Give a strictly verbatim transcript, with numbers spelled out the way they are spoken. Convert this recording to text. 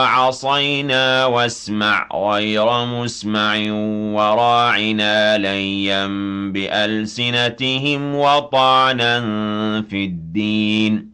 عصينا واسمع غير مسمع وراعنا ليا بألسنتهم وطعنا في الدين